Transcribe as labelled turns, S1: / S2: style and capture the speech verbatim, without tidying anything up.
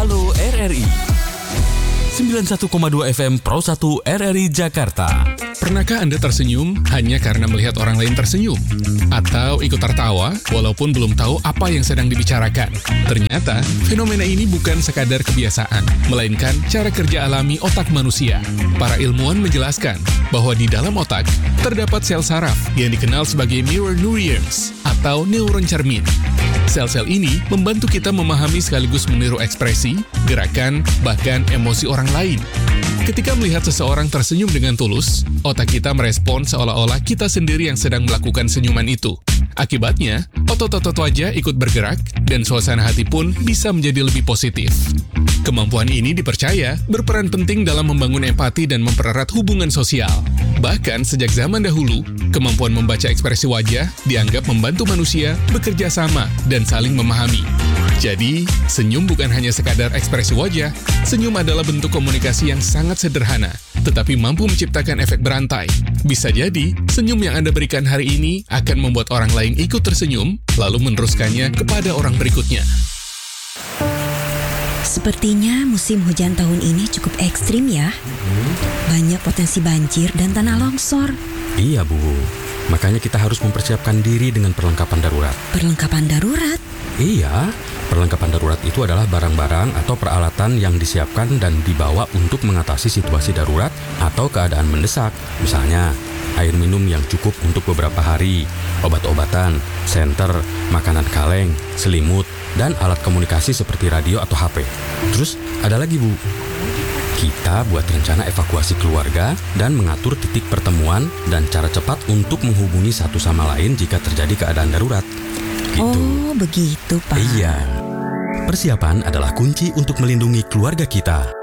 S1: Halo R R I sembilan puluh satu koma dua F M Pro satu R R I Jakarta.
S2: Pernahkah Anda tersenyum hanya karena melihat orang lain tersenyum? Atau ikut tertawa walaupun belum tahu apa yang sedang dibicarakan? Ternyata, fenomena ini bukan sekadar kebiasaan, melainkan cara kerja alami otak manusia. Para ilmuwan menjelaskan bahwa di dalam otak terdapat sel saraf yang dikenal sebagai mirror neurons atau neuron cermin. Sel-sel ini membantu kita memahami sekaligus meniru ekspresi, gerakan, bahkan emosi orang lain. Ketika melihat seseorang tersenyum dengan tulus, otak kita merespon seolah-olah kita sendiri yang sedang melakukan senyuman itu. Akibatnya, otot-otot wajah ikut bergerak dan suasana hati pun bisa menjadi lebih positif. Kemampuan ini dipercaya berperan penting dalam membangun empati dan mempererat hubungan sosial. Bahkan sejak zaman dahulu, kemampuan membaca ekspresi wajah dianggap membantu manusia bekerja sama dan saling memahami. Jadi, senyum bukan hanya sekadar ekspresi wajah, senyum adalah bentuk komunikasi yang sangat sederhana, tetapi mampu menciptakan efek berantai. Bisa jadi, senyum yang Anda berikan hari ini akan membuat orang lain ikut tersenyum, lalu meneruskannya kepada orang berikutnya.
S3: Sepertinya musim hujan tahun ini cukup ekstrim ya. Banyak potensi banjir dan tanah longsor.
S4: Iya, Bu. Makanya kita harus mempersiapkan diri dengan perlengkapan darurat.
S3: Perlengkapan darurat?
S4: Iya, perlengkapan darurat itu adalah barang-barang atau peralatan yang disiapkan dan dibawa untuk mengatasi situasi darurat atau keadaan mendesak. Misalnya, air minum yang cukup untuk beberapa hari, obat-obatan, senter, makanan kaleng, selimut, dan alat komunikasi seperti radio atau H P. Terus ada lagi, Bu. Kita buat rencana evakuasi keluarga dan mengatur titik pertemuan dan cara cepat untuk menghubungi satu sama lain jika terjadi keadaan darurat. Gitu.
S3: Oh, begitu, Pak.
S4: Iya. Persiapan adalah kunci untuk melindungi keluarga kita.